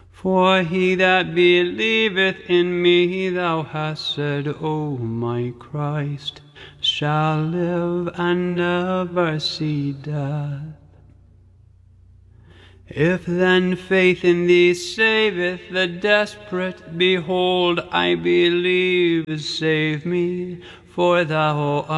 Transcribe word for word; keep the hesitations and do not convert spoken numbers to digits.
For he that believeth in me, thou hast said, O my Christ, shall live and never see death. If then faith in thee saveth the desperate, behold, I believe, save me, for thou